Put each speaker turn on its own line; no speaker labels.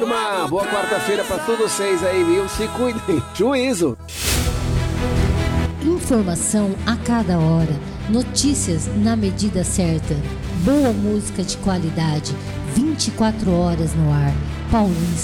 Uma boa quarta-feira pra todos vocês aí, viu? Se cuidem. Juízo.
Informação a cada hora. Notícias na medida certa. Boa música de qualidade. 24 horas no ar. Paulista.